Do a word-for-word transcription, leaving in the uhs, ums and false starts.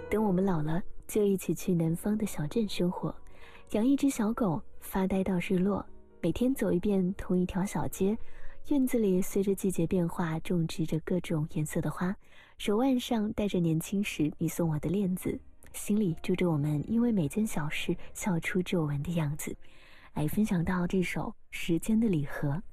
等我们老了，就一起去南方的小镇生活，养一只小狗，发呆到日落，每天走一遍同一条小街，院子里随着季节变化种植着各种颜色的花，手腕上戴着年轻时你送我的链子，心里住着我们因为每件小事笑出皱纹的样子。来分享到这首《时间的礼盒》。